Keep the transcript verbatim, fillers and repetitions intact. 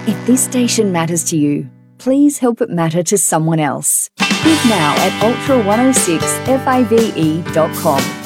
If this station matters to you, please help it matter to someone else. Give now at ultra one oh six fave dot com.